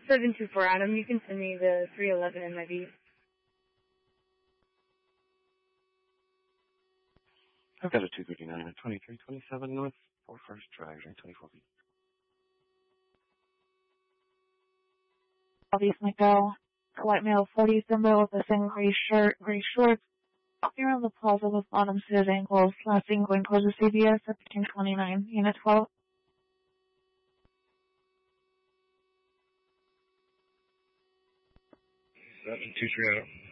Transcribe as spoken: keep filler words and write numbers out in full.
seven two four Adam, you can send me the three eleven in my beat. I've got a two thirty-nine at twenty-three twenty-seven North for First Drive, twenty-four feet. Southeast McDowell, white male, forty, symbol with a single gray shirt, gray shorts, here on the plaza with bottom to his ankles, last seen going towards the C V S at fifteen twenty-nine, unit twelve. seven two three Adam.